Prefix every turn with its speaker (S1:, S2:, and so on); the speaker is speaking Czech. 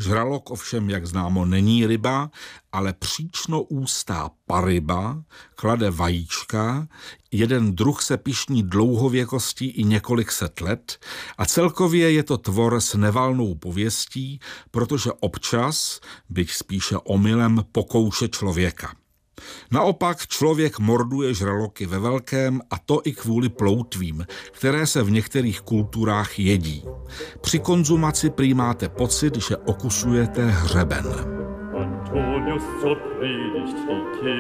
S1: Žralok ovšem, jak známo, není ryba, ale příčnoústá paryba, klade vajíčka, jeden druh se pyšní dlouhověkostí i několik set let a celkově je to tvor s nevalnou pověstí, protože občas, byť spíše omylem, pokouše člověka. Naopak člověk morduje žraloky ve velkém, a to i kvůli ploutvím, které se v některých kulturách jedí. Při konzumaci prý máte pocit, že okusujete hřeben.